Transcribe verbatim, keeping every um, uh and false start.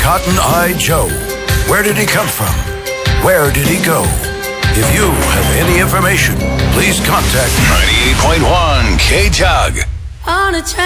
Cotton Eye Joe? Where did he come from? Where did he go? If you have any information, please contact ninety-eight point one K-Tug. On a